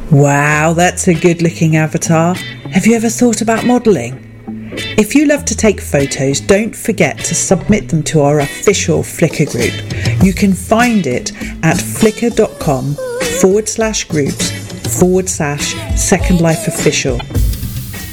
Wow, that's a good looking avatar. Have you ever thought about modelling? If you love to take photos, don't forget to submit them to our official Flickr group. You can find it at flickr.com/groups/Second Life Official.